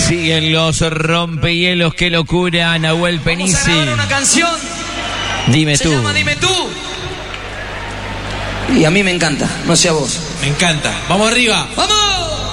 Siguen los rompehielos, qué locura, Nahuel Penici. Vamos a grabar una canción. Dime Se tú. llama Dime tú. Y a mí me encanta, no sé a vos. Me encanta. Vamos arriba. ¡Vamos!